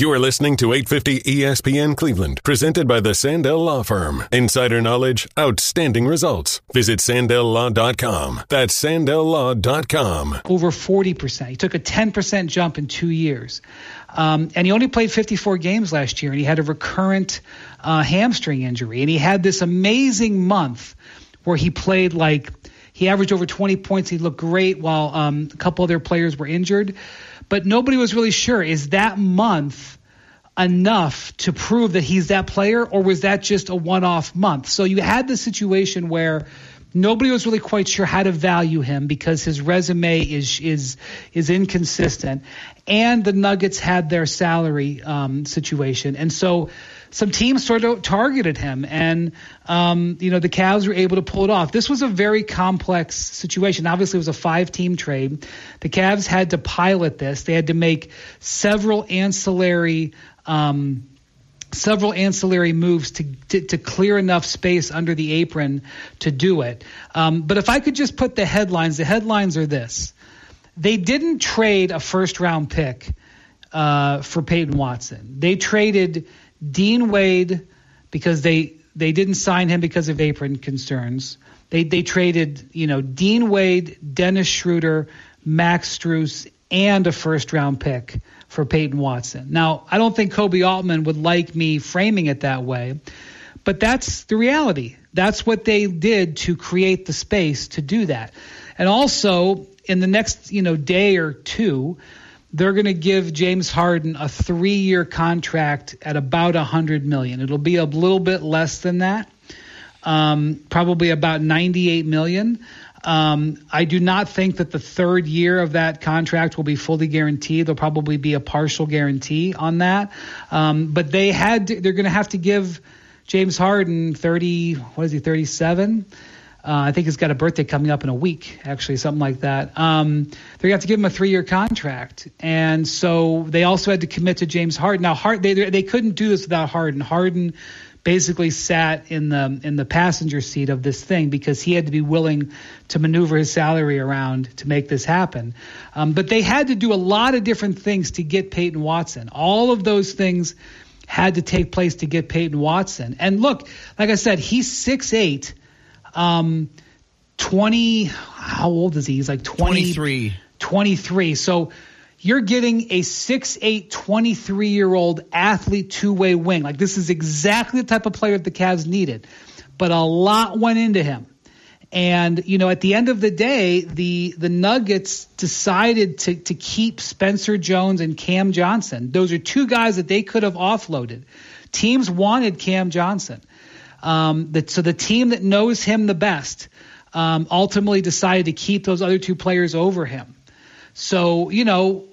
You are listening to 850 ESPN Cleveland, presented by the Sandell Law Firm. Insider knowledge, outstanding results. Visit SandellLaw.com. That's SandellLaw.com. Over 40%. He took a 10% jump in 2 years. And he only played 54 games last year, and he had a recurrent hamstring injury. And he had this amazing month where he played he averaged over 20 points. He looked great while a couple other players were injured. But nobody was really sure, is that month enough to prove that he's that player, or was that just a one-off month? So you had the situation where nobody was really quite sure how to value him because his resume is inconsistent, and the Nuggets had their salary situation. And so some teams sort of targeted him, and the Cavs were able to pull it off. This was a very complex situation. Obviously, it was a 5-team trade. The Cavs had to pilot this. They had to make several ancillary moves to clear enough space under the apron to do it. But if I could just put the headlines are this. They didn't trade a first-round pick for Peyton Watson. They traded Dean Wade because they didn't sign him because of apron concerns. They traded, Dean Wade, Dennis Schroeder, Max Strus, and a first-round pick for Peyton Watson. Now, I don't think Kobe Altman would like me framing it that way, but that's the reality. That's what they did to create the space to do that. And also, in the next, day or two, they're going to give James Harden a 3-year contract at about $100 million. It'll be a little bit less than that, probably about $98 million. I do not think that the third year of that contract will be fully guaranteed. There'll probably be a partial guarantee on that. But they're going to have to give James Harden 37? I think he's got a birthday coming up in a week, actually, something like that. They're going to have to give him a 3-year contract. And so they also had to commit to James Harden. Now, they couldn't do this without Harden. Harden basically sat in the passenger seat of this thing because he had to be willing to maneuver his salary around to make this happen. But they had to do a lot of different things to get Peyton Watson. All of those things had to take place to get Peyton Watson. And look, like I said, he's 6'8", 20, how old is he? He's like 23. So you're getting a 6'8", 23-year-old athlete two-way wing. Like, this is exactly the type of player that the Cavs needed. But a lot went into him. And, at the end of the day, the Nuggets decided to keep Spencer Jones and Cam Johnson. Those are two guys that they could have offloaded. Teams wanted Cam Johnson. So the team that knows him the best ultimately decided to keep those other two players over him. So, he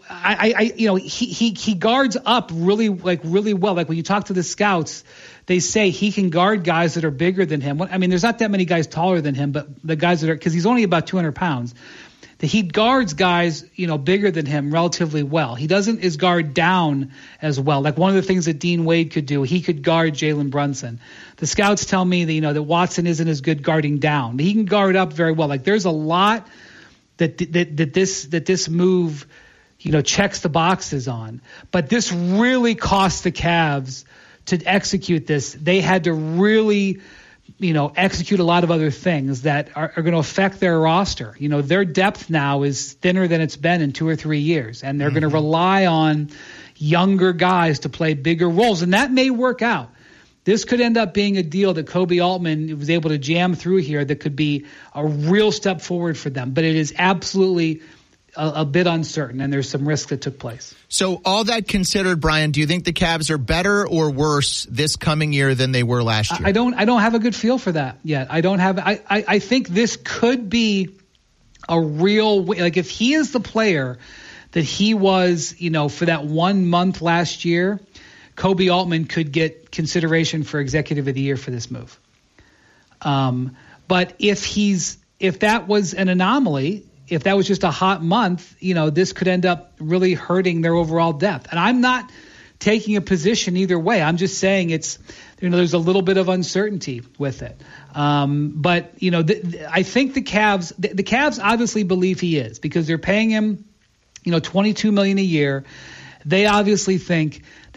guards up really well. Like, when you talk to the scouts, they say he can guard guys that are bigger than him. I mean, there's not that many guys taller than him, but the guys that are, because he's only about 200 pounds, that he guards guys, bigger than him relatively well. He doesn't is guard down as well. Like, one of the things that Dean Wade could do, he could guard Jalen Brunson. The scouts tell me that, that Watson isn't as good guarding down, but he can guard up very well. Like, there's a lot that this move, checks the boxes on. But this really cost the Cavs to execute this. They had to really, execute a lot of other things that are going to affect their roster. Their depth now is thinner than it's been in 2 or 3 years, and they're going to rely on younger guys to play bigger roles, and that may work out. This could end up being a deal that Kobe Altman was able to jam through here that could be a real step forward for them. But it is absolutely a bit uncertain, and there's some risk that took place. So all that considered, Brian, do you think the Cavs are better or worse this coming year than they were last year? I don't have a good feel for that yet. I think this could be a real, like, if he is the player that he was, for that 1 month last year, Kobe Altman could get consideration for Executive of the Year for this move. But if that was an anomaly, if that was just a hot month, this could end up really hurting their overall depth. And I'm not taking a position either way. I'm just saying there's a little bit of uncertainty with it. But I think the Cavs obviously believe he is, because they're paying him, $22 million a year. They obviously think